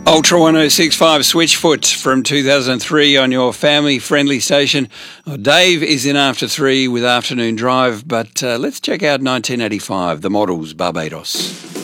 Ultra 1065 Switchfoot from 2003 on your family-friendly station. Well, Dave is in after 3 with Afternoon Drive, but let's check out 1985, the models, Barbados.